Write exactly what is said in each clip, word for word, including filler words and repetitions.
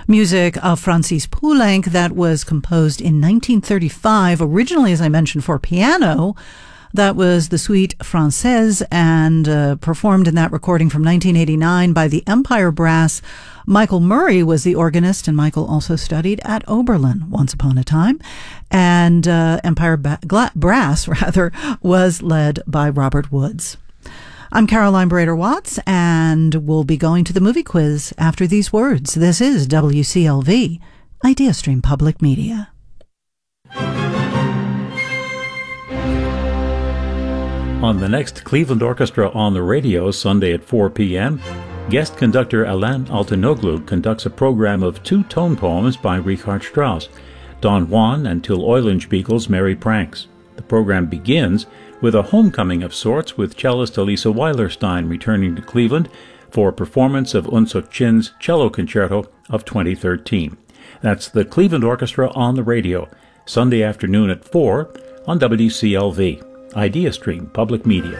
Music of Francis Poulenc that was composed in nineteen thirty-five, originally, as I mentioned, for piano. That was the Suite Française, and uh, performed in that recording from nineteen eighty-nine by the Empire Brass. Michael Murray was the organist, and Michael also studied at Oberlin once upon a time. And uh, Empire ba- Gla- Brass, rather, was led by Robert Woods. I'm Caroline Brader-Watts, and we'll be going to the movie quiz after these words. This is W C L V, IdeaStream Public Media. On the next Cleveland Orchestra on the Radio, Sunday at four p.m., guest conductor Alan Altinoglu conducts a program of two tone poems by Richard Strauss, Don Juan and Till Eulenspiegel's Merry Pranks. The program begins with a homecoming of sorts, with cellist Elisa Weilerstein returning to Cleveland for a performance of Unsuk Chin's Cello Concerto of twenty thirteen. That's the Cleveland Orchestra on the Radio, Sunday afternoon at four on W C L V, IdeaStream Public Media.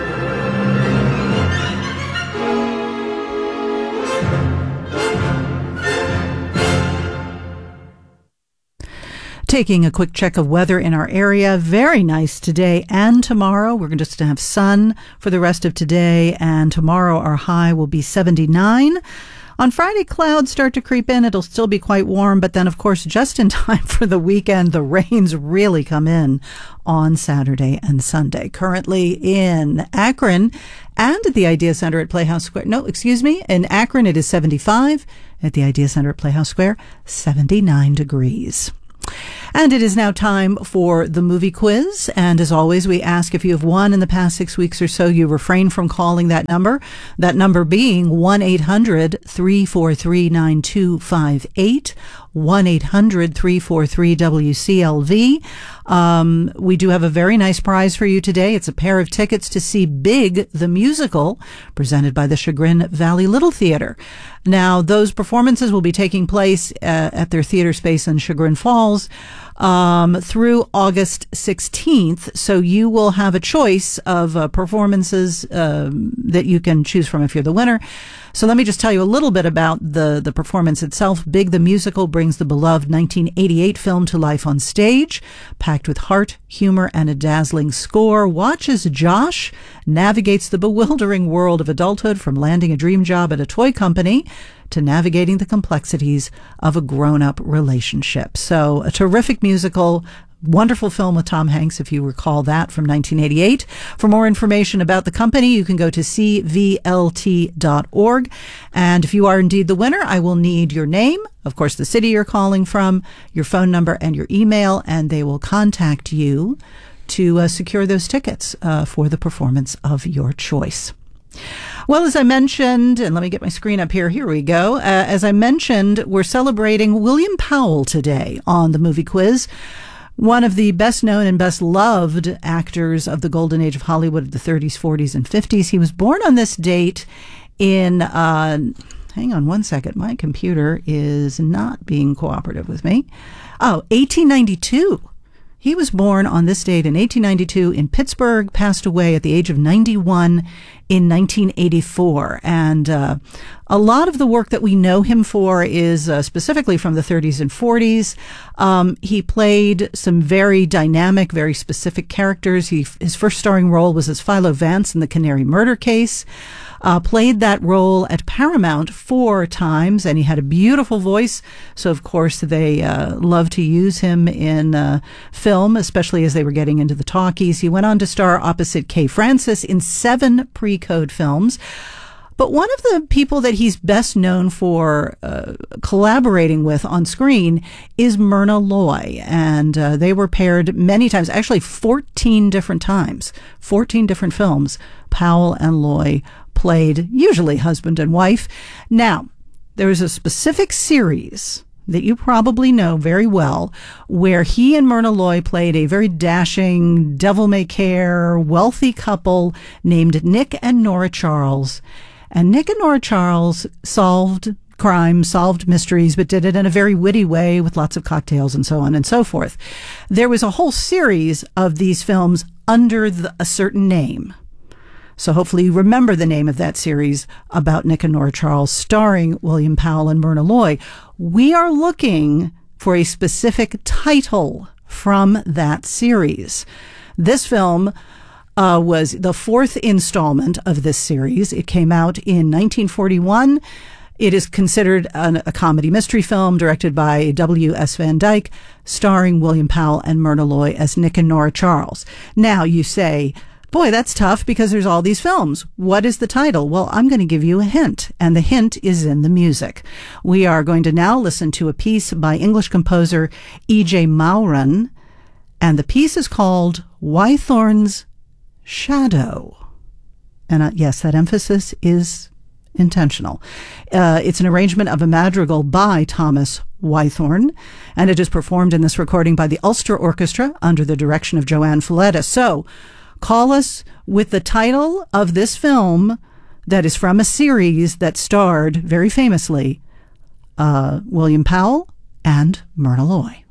Taking a quick check of weather in our area. Very nice today and tomorrow. We're just going to have sun for the rest of today, and tomorrow our high will be seventy-nine. On Friday, clouds start to creep in. It'll still be quite warm, but then, of course, just in time for the weekend, the rains really come in on Saturday and Sunday. Currently in Akron and at the Idea Center at Playhouse Square. No, excuse me. In Akron, it is seventy-five. At the Idea Center at Playhouse Square, seventy-nine degrees. And it is now time for the movie quiz. And as always, we ask if you have won in the past six weeks or so, you refrain from calling that number. That number being one eight hundred three four three nine two five eight. one eight hundred three four three W C L V. Um, we do have a very nice prize for you today. It's a pair of tickets to see Big, the musical, presented by the Chagrin Valley Little Theater. Now, those performances will be taking place uh, at their theater space in Chagrin Falls um, through August sixteenth. So you will have a choice of uh, performances um, that you can choose from if you're the winner. So let me just tell you a little bit about the, the performance itself. Big, the musical, brings the beloved nineteen eighty-eight film to life on stage, packed with heart, humor, and a dazzling score. Watch as Josh navigates the bewildering world of adulthood, from landing a dream job at a toy company to navigating the complexities of a grown-up relationship. So a terrific musical. Wonderful film with Tom Hanks, if you recall that, from nineteen eighty-eight. For more information about the company, you can go to c v l t dot org. And if you are indeed the winner, I will need your name, of course, the city you're calling from, your phone number, and your email, and they will contact you to uh, secure those tickets uh, for the performance of your choice. Well, as I mentioned, and let me get my screen up here. Here we go. Uh, as I mentioned, we're celebrating William Powell today on the movie quiz. One of the best known and best loved actors of the golden age of Hollywood of the thirties, forties, and fifties. He was born on this date in, uh, hang on one second, my computer is not being cooperative with me. Oh, eighteen ninety-two. He was born on this date in eighteen ninety-two in Pittsburgh, passed away at the age of ninety-one in nineteen eighty-four. And uh, a lot of the work that we know him for is uh, specifically from the thirties and forties. Um, he played some very dynamic, very specific characters. He, his first starring role was as Philo Vance in the Canary Murder Case. Uh, played that role at Paramount four times, and he had a beautiful voice. So, of course, they uh, loved to use him in uh, film, especially as they were getting into the talkies. He went on to star opposite Kay Francis in seven pre-code films. But one of the people that he's best known for uh, collaborating with on screen is Myrna Loy. And uh, they were paired many times, actually fourteen different times, fourteen different films. Powell and Loy played usually husband and wife. Now, there is a specific series that you probably know very well, where he and Myrna Loy played a very dashing, devil-may-care, wealthy couple named Nick and Nora Charles. And Nick and Nora Charles solved crimes, solved mysteries, but did it in a very witty way with lots of cocktails and so on and so forth. There was a whole series of these films under the, a certain name. So hopefully you remember the name of that series about Nick and Nora Charles, starring William Powell and Myrna Loy. We are looking for a specific title from that series. This film uh, was the fourth installment of this series. It came out in nineteen forty-one. It is considered an, a comedy mystery film directed by W S Van Dyke, starring William Powell and Myrna Loy as Nick and Nora Charles. Now you say, boy, that's tough because there's all these films. What is the title? Well, I'm going to give you a hint, and the hint is in the music. We are going to now listen to a piece by English composer E J Mauran, and the piece is called Wythorn's Shadow. And uh, yes, that emphasis is intentional. Uh, it's an arrangement of a madrigal by Thomas Wythorn, and it is performed in this recording by the Ulster Orchestra under the direction of Joanne Folletta. So, call us with the title of this film that is from a series that starred, very famously, uh, William Powell and Myrna Loy.